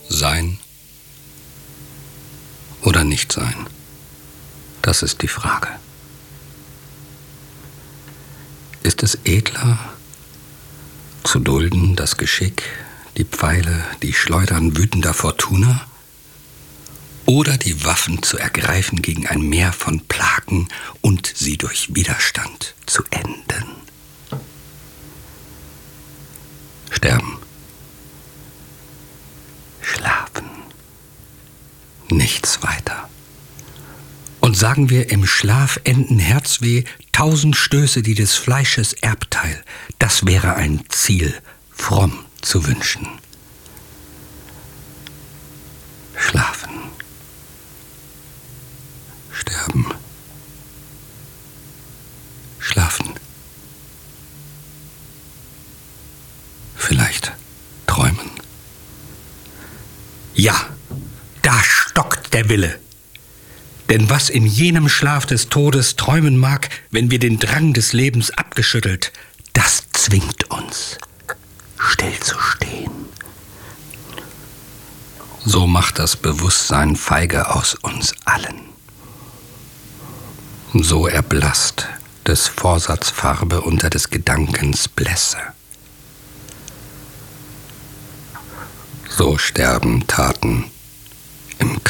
Sein oder nicht sein? Das ist die Frage. Ist es edler, zu dulden das Geschick, die Pfeile, die Schleudern wütender Fortuna, oder die Waffen zu ergreifen gegen ein Meer von Plagen und sie durch Widerstand zu enden? Sterben. Schlafen. Nichts weiter. Und sagen wir, im Schlaf enden Herzweh, 1000 Stöße, die des Fleisches Erbteil. Das wäre ein Ziel, fromm zu wünschen. Schlafen. Sterben. Schlafen. Vielleicht träumen. Ja, da stockt der Wille. Denn was in jenem Schlaf des Todes träumen mag, wenn wir den Drang des Lebens abgeschüttelt, das zwingt uns, still zu stehen. So macht das Bewusstsein feige aus uns allen. So erblasst des Vorsatzes Farbe unter des Gedankens Blässe. So sterben Taten im